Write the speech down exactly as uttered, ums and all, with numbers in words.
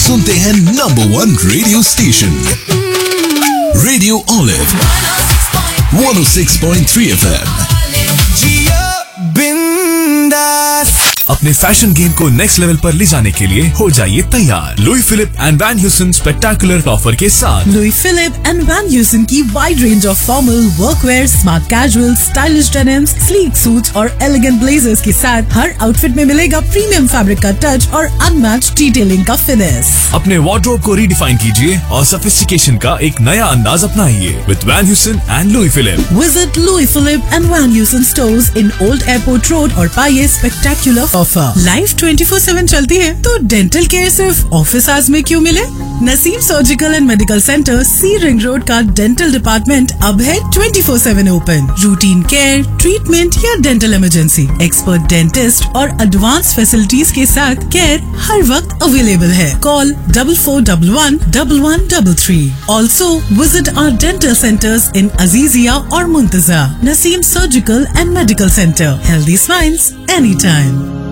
सुनते हैं number one radio station radio olive one ओ six point three F M. अपने fashion game को next level पर ले जाने के लिए हो जाइए तैयार Louis Philippe and when Hewson spectacular offer के साथ। Louis Philippe and when Hewson की wide range of formal, वर्कवेयर, smart casual, stylish denims, sleek suits और एलिगेंट ब्लेजर्स के साथ हर आउटफिट में मिलेगा प्रीमियम फैब्रिक का टच और अनमैच्ड डिटेलिंग का फिनिश। अपने वार्डरोब को रीडिफाइन कीजिए और सोफिस्टिकेशन का एक नया अंदाज अपनाइए with van Hewson and Louis Philippe. Visit Louis Philippe and when Hewson stores in old airport road और पाइए spectacular offer. Life twenty four seven चलती है तो डेंटल केयर सिर्फ ऑफिस आवर्स में क्यों मिले? Naseem surgical and medical centre, C ring road का डेंटल डिपार्टमेंट अब है twenty four seven open. Routine care, treatment या डेंटल इमरजेंसी, एक्सपर्ट डेंटिस्ट और एडवांस फैसिलिटीज के साथ केयर हर वक्त अवेलेबल है। Call double four double one double one double three. Also visit our dental centres इन अजीजिया और मुंतजा। Naseem surgical and medical centre, healthy smiles any time.